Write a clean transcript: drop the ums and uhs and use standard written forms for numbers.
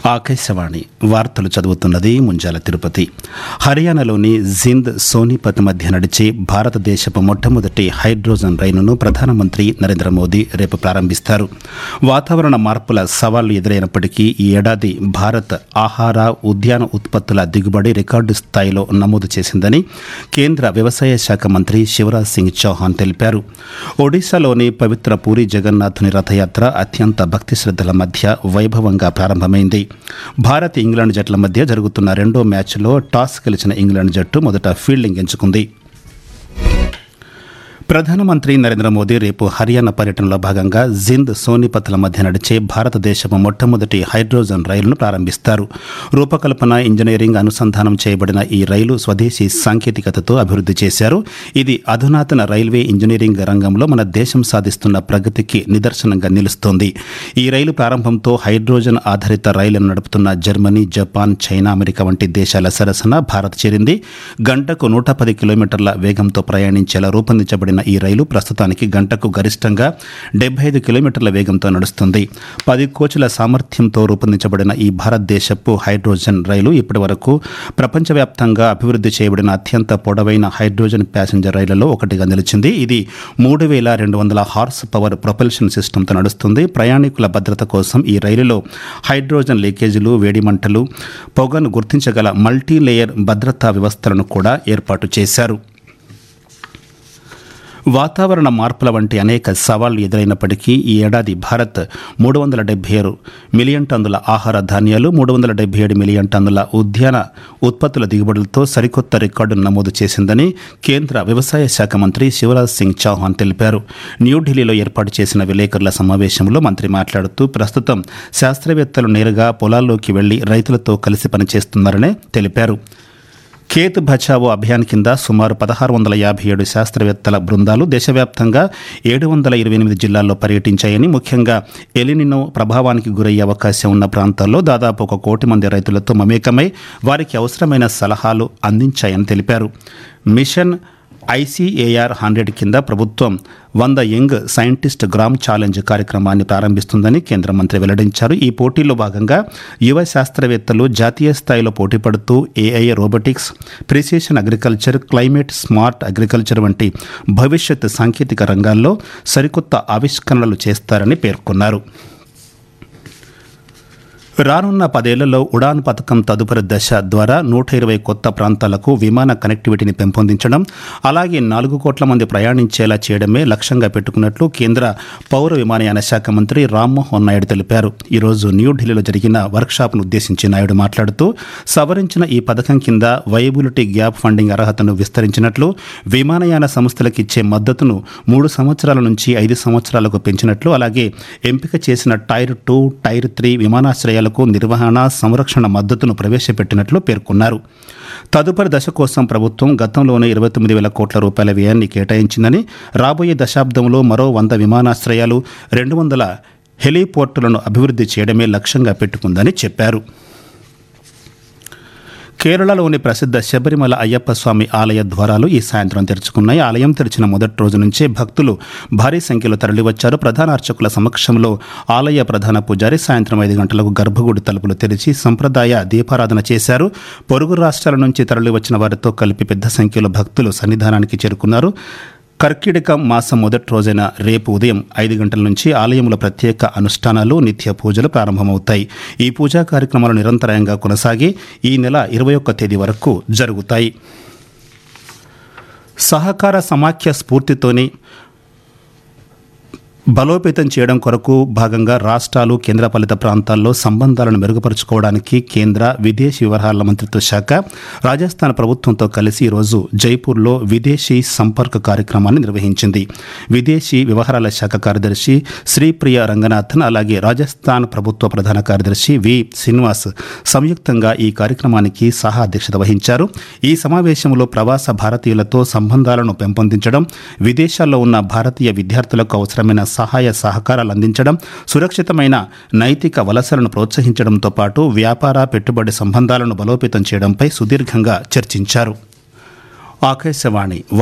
ఆకాశవాణి వార్తలు చదువుతున్నది ముంజాల తిరుపతి. హర్యానాలోని జింద్ సోనిపత్ మధ్య నడిచే భారతదేశపు మొట్టమొదటి హైడ్రోజన్ రైలును ప్రధానమంత్రి నరేంద్ర మోదీ రేపు ప్రారంభిస్తారు. వాతావరణ మార్పుల సవాళ్లు ఎదురైనప్పటికీ ఈ ఏడాది భారత్ ఆహార, ఉద్యాన ఉత్పత్తుల దిగుబడి రికార్డు స్థాయిలో నమోదు చేసిందని కేంద్ర వ్యవసాయ శాఖ మంత్రి శివరాజ్ సింగ్ చౌహాన్ తెలిపారు. ఒడిశాలోని పవిత్ర పూరి జగన్నాథుని రథయాత్ర అత్యంత భక్తి శ్రద్ధల మధ్య వైభవంగా ప్రారంభమైంది. భారత్, ఇంగ్లాండ్ జట్ల మధ్య జరుగుతున్న రెండో మ్యాచ్లో టాస్ గెలిచిన ఇంగ్లాండ్ జట్టు మొదట ఫీల్డింగ్ ఎంచుకుంది. ప్రధానమంత్రి నరేంద్ర మోదీ రేపు హర్యానా పర్యటనలో భాగంగా జింద్ సోనిపత్ల మధ్య నడిచే భారతదేశపు మొట్టమొదటి హైడ్రోజన్ రైలును ప్రారంభిస్తారు. రూపకల్పన, ఇంజనీరింగ్ అనుసంధానం చేయబడిన ఈ రైలు స్వదేశీ సాంకేతికతతో అభివృద్ధి చేశారు. ఇది అధునాతన రైల్వే ఇంజనీరింగ్ రంగంలో మన దేశం సాధిస్తున్న ప్రగతికి నిదర్శనంగా నిలుస్తోంది. ఈ రైలు ప్రారంభంతో హైడ్రోజన్ ఆధారిత రైళ్లను నడుపుతున్న జర్మనీ, జపాన్, చైనా, అమెరికా వంటి దేశాల సరసన భారత్ చేరింది. గంటకు 110 కిలోమీటర్ల వేగంతో ప్రయాణించేలా రూపొందించబడిన ఈ రైలు ప్రస్తుతానికి గంటకు గరిష్టంగా 75 కిలోమీటర్ల వేగంతో నడుస్తుంది. 10 కోచ్ల సామర్థ్యంతో రూపొందించబడిన ఈ భారతదేశపు హైడ్రోజన్ రైలు ఇప్పటి వరకు ప్రపంచవ్యాప్తంగా అభివృద్ధి చేయబడిన అత్యంత పొడవైన హైడ్రోజన్ ప్యాసింజర్ రైళ్లలో ఒకటిగా నిలిచింది. ఇది 3200 హార్స్ పవర్ ప్రొపల్షన్ సిస్టంతో నడుస్తుంది. ప్రయాణికుల భద్రత కోసం ఈ రైలులో హైడ్రోజన్ లీకేజీలు, వేడిమంటలు, పొగను గుర్తించగల మల్టీలేయర్ భద్రతా వ్యవస్థలను కూడా ఏర్పాటు చేశారు. వాతావరణ మార్పుల వంటి అనేక సవాళ్లు ఎదురైనప్పటికీ ఈ ఏడాది భారత్ 376 మిలియన్ టన్నుల ఆహార ధాన్యాలు, 377 మిలియన్ టన్నుల ఉద్యాన ఉత్పత్తుల దిగుబడులతో సరికొత్త రికార్డును నమోదు చేసిందని కేంద్ర వ్యవసాయ శాఖ మంత్రి శివరాజ్ సింగ్ చౌహాన్ తెలిపారు. న్యూఢిల్లీలో ఏర్పాటు చేసిన విలేకరుల సమావేశంలో మంత్రి మాట్లాడుతూ ప్రస్తుతం శాస్త్రవేత్తలు నేరుగా పొలాల్లోకి వెళ్లి రైతులతో కలిసి పనిచేస్తున్నారని తెలిపారు. ఖేత్ బచావో అభియాన్ కింద సుమారు 1657 శాస్త్రవేత్తల బృందాలు దేశవ్యాప్తంగా 728 జిల్లాల్లో పర్యటించాయని, ముఖ్యంగా ఎలినినో ప్రభావానికి గురయ్యే అవకాశం ఉన్న ప్రాంతాల్లో దాదాపు 1 కోటి మంది రైతులతో మమేకమై వారికి అవసరమైన సలహాలు అందించాయని తెలిపారు. మిషన్ ICAR 100 కింద ప్రభుత్వం 100 యంగ్ సైంటిస్ట్ గ్రామ్ ఛాలెంజ్ కార్యక్రమాన్ని ప్రారంభిస్తుందని కేంద్ర మంత్రి వెల్లడించారు. ఈ పోటీల్లో భాగంగా యువ శాస్త్రవేత్తలు జాతీయ స్థాయిలో పోటీపడుతూ AI, robotics, precision agriculture, climate smart agriculture వంటి భవిష్యత్ సాంకేతిక రంగాల్లో సరికొత్త ఆవిష్కరణలు చేస్తారని పేర్కొన్నారు. రానున్న 10 ఏళ్లలో ఉడాన్ పథకం తదుపరి దశ ద్వారా 120 కొత్త ప్రాంతాలకు విమాన కనెక్టివిటీని పెంపొందించడం, అలాగే 4 కోట్ల మంది ప్రయాణించేలా చేయడమే లక్ష్యంగా పెట్టుకున్నట్లు కేంద్ర పౌర విమానయాన శాఖ మంత్రి రామ్మోహన్ నాయుడు తెలిపారు. ఈరోజు న్యూఢిల్లీలో జరిగిన వర్క్షాప్ను ఉద్దేశించి నాయుడు మాట్లాడుతూ సవరించిన ఈ పథకం కింద వైబిలిటీ గ్యాప్ ఫండింగ్ అర్హతను విస్తరించినట్లు, విమానయాన సంస్థలకు ఇచ్చే మద్దతును 3 సంవత్సరాల నుంచి 5 సంవత్సరాలకు పెంచినట్లు, అలాగే ఎంపిక చేసిన టైర్ 2, టైర్ 3 విమానాశ్రయాలు నిర్వహణ, సంరక్షణ మద్దతును ప్రవేశపెట్టినట్లు పేర్కొన్నారు. తదుపరి దశ కోసం ప్రభుత్వం గతంలోనే 29,000 కోట్ల రూపాయల వ్యయాన్ని కేటాయించిందని, రాబోయే దశాబ్దంలో మరో 100 విమానాశ్రయాలు, 200 హెలీపోర్టులను అభివృద్ధి చేయడమే లక్ష్యంగా పెట్టుకుందని చెప్పారు. కేరళలోని ప్రసిద్ధ శబరిమల అయ్యప్ప స్వామి ఆలయ ద్వారాలు ఈ సాయంత్రం తెరుచుకున్నాయి. ఆలయం తెరిచిన మొదటి రోజు నుంచే భక్తులు భారీ సంఖ్యలో తరలివచ్చారు. ప్రధాన అర్చకుల సమక్షంలో ఆలయ ప్రధాన పూజారి సాయంత్రం 5 గంటలకు గర్భగుడి తలుపులు తెరిచి సంప్రదాయ దీపారాధన చేశారు. పొరుగు రాష్ట్రాల నుంచి తరలివచ్చిన వారితో కలిపి పెద్ద సంఖ్యలో భక్తులు సన్నిధానానికి చేరుకున్నారు. కర్కిటక మాసం మొదటి రోజైన రేపు ఉదయం 5 గంటల నుంచి ఆలయంలో ప్రత్యేక అనుష్ఠానాలు, నిత్య పూజలు ప్రారంభమవుతాయి. ఈ పూజా కార్యక్రమాలు నిరంతరాయంగా కొనసాగి ఈ నెల 21వ తేదీ వరకు జరుగుతాయి. సహకార సమాఖ్య స్ఫూర్తితోనే బలోపేతం చేయడం కొరకు భాగంగా రాష్ట్రాలు, కేంద్రపాలిత ప్రాంతాల్లో సంబంధాలను మెరుగుపరుచుకోవడానికి కేంద్ర విదేశీ వ్యవహారాల మంత్రిత్వ శాఖ రాజస్థాన్ ప్రభుత్వంతో కలిసి ఈరోజు జైపూర్లో విదేశీ సంపర్క కార్యక్రమాన్ని నిర్వహించింది. విదేశీ వ్యవహారాల శాఖ కార్యదర్శి శ్రీప్రియ రంగనాథన్, అలాగే రాజస్థాన్ ప్రభుత్వ ప్రధాన కార్యదర్శి వి శ్రీనివాస్ సంయుక్తంగా ఈ కార్యక్రమానికి సహా అధ్యక్షత వహించారు. ఈ సమావేశంలో ప్రవాస భారతీయులతో సంబంధాలను పెంపొందించడం, విదేశాల్లో ఉన్న భారతీయ విద్యార్థులకు అవసరమైన సహాయ సహకారాలు అందించడం, సురక్షితమైన నైతిక వలసలను ప్రోత్సహించడంతో పాటు వ్యాపార, పెట్టుబడి సంబంధాలను బలోపేతం చేయడంపై సుదీర్ఘంగా చర్చించారు. ఆకాశవాణి